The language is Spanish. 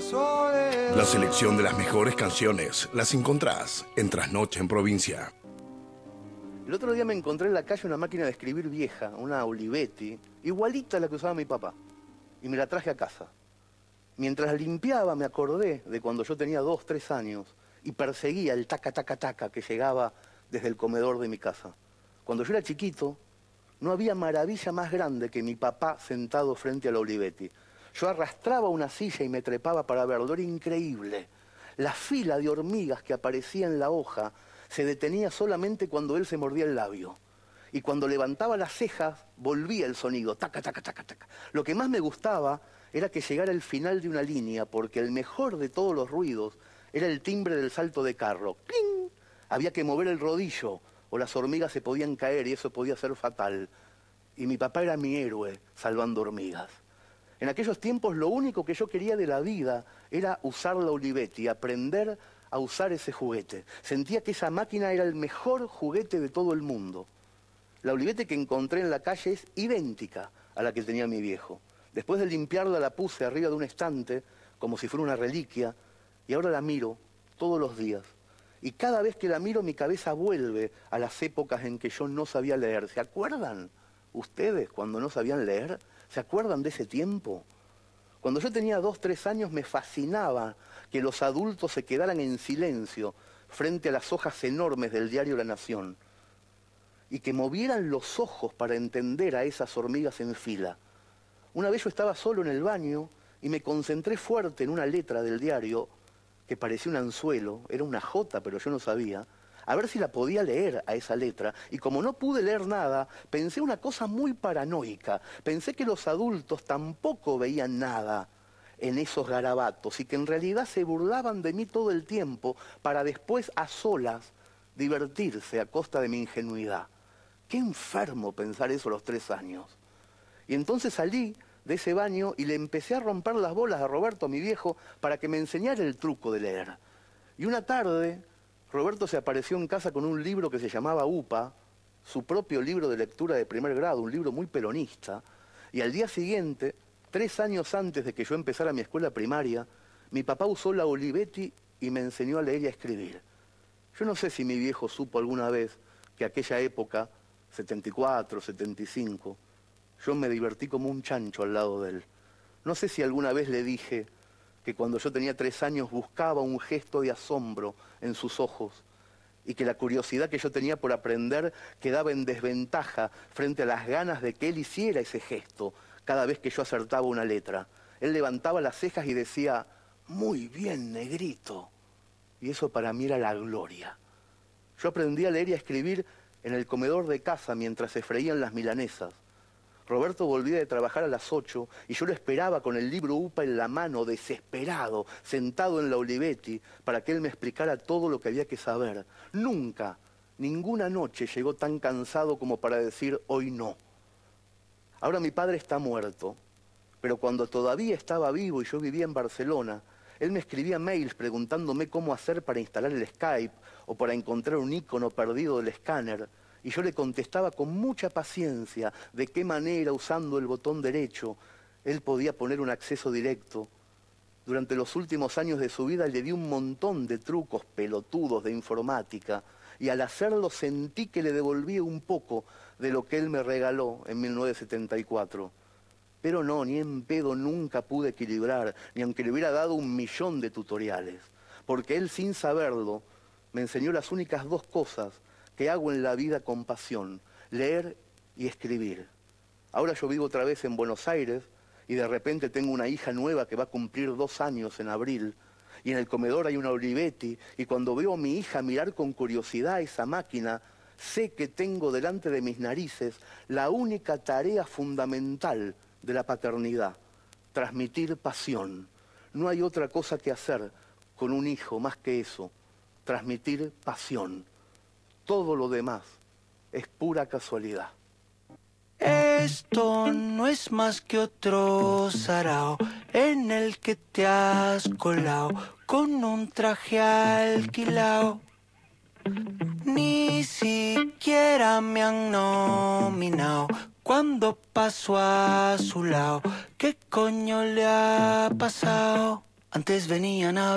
La selección de las mejores canciones las encontrás en Trasnoche en Provincia. El otro día me encontré en la calle una máquina de escribir vieja, una Olivetti, igualita a la que usaba mi papá, y me la traje a casa. Mientras la limpiaba me acordé de cuando yo tenía 2, 3 años y perseguía el taca, taca, taca que llegaba desde el comedor de mi casa. Cuando yo era chiquito, no había maravilla más grande que mi papá sentado frente a la Olivetti. Yo arrastraba una silla y me trepaba para verlo, era increíble. La fila de hormigas que aparecía en la hoja se detenía solamente cuando él se mordía el labio. Y cuando levantaba las cejas, volvía el sonido, taca, taca, taca, taca. Lo que más me gustaba era que llegara el final de una línea, porque el mejor de todos los ruidos era el timbre del salto de carro. ¡Cling! Había que mover el rodillo, o las hormigas se podían caer y eso podía ser fatal. Y mi papá era mi héroe, salvando hormigas. En aquellos tiempos lo único que yo quería de la vida era usar la Olivetti, aprender a usar ese juguete. Sentía que esa máquina era el mejor juguete de todo el mundo. La Olivetti que encontré en la calle es idéntica a la que tenía mi viejo. Después de limpiarla la puse arriba de un estante, como si fuera una reliquia, y ahora la miro todos los días. Y cada vez que la miro mi cabeza vuelve a las épocas en que yo no sabía leer. ¿Se acuerdan ustedes cuando no sabían leer? ¿Se acuerdan de ese tiempo? Cuando yo tenía 2, 3 años me fascinaba que los adultos se quedaran en silencio frente a las hojas enormes del diario La Nación y que movieran los ojos para entender a esas hormigas en fila. Una vez yo estaba solo en el baño y me concentré fuerte en una letra del diario que parecía un anzuelo, era una J, pero yo no sabía, a ver si la podía leer a esa letra. Y como no pude leer nada, pensé una cosa muy paranoica. Pensé que los adultos tampoco veían nada en esos garabatos y que en realidad se burlaban de mí todo el tiempo para después a solas divertirse a costa de mi ingenuidad. Qué enfermo pensar eso a los 3 años. Y entonces salí de ese baño y le empecé a romper las bolas a Roberto, a mi viejo, para que me enseñara el truco de leer. Y una tarde, Roberto se apareció en casa con un libro que se llamaba UPA, su propio libro de lectura de primer grado, un libro muy peronista. Y al día siguiente, 3 años antes de que yo empezara mi escuela primaria, mi papá usó la Olivetti y me enseñó a leer y a escribir. Yo no sé si mi viejo supo alguna vez que aquella época, 74, 75, yo me divertí como un chancho al lado de él. No sé si alguna vez le dije que cuando yo tenía 3 años buscaba un gesto de asombro en sus ojos y que la curiosidad que yo tenía por aprender quedaba en desventaja frente a las ganas de que él hiciera ese gesto cada vez que yo acertaba una letra. Él levantaba las cejas y decía, muy bien, negrito. Y eso para mí era la gloria. Yo aprendí a leer y a escribir en el comedor de casa mientras se freían las milanesas. Roberto volvía de trabajar a las 8 y yo lo esperaba con el libro UPA en la mano, desesperado, sentado en la Olivetti, para que él me explicara todo lo que había que saber. Nunca, ninguna noche llegó tan cansado como para decir hoy no. Ahora mi padre está muerto, pero cuando todavía estaba vivo y yo vivía en Barcelona, él me escribía mails preguntándome cómo hacer para instalar el Skype o para encontrar un icono perdido del escáner. Y yo le contestaba con mucha paciencia de qué manera, usando el botón derecho, él podía poner un acceso directo. Durante los últimos años de su vida le di un montón de trucos pelotudos de informática y al hacerlo sentí que le devolvía un poco de lo que él me regaló en 1974. Pero no, ni en pedo nunca pude equilibrar, ni aunque le hubiera dado 1.000.000 de tutoriales. Porque él, sin saberlo, me enseñó las únicas 2 cosas que hago en la vida con pasión, leer y escribir. Ahora yo vivo otra vez en Buenos Aires y de repente tengo una hija nueva que va a cumplir 2 años en abril y en el comedor hay una Olivetti y cuando veo a mi hija mirar con curiosidad esa máquina, sé que tengo delante de mis narices la única tarea fundamental de la paternidad, transmitir pasión. No hay otra cosa que hacer con un hijo más que eso, transmitir pasión. Todo lo demás es pura casualidad. Esto no es más que otro sarao en el que te has colado con un traje alquilao. Ni siquiera me han nominado cuando paso a su lado. ¿Qué coño le ha pasado? Antes venían a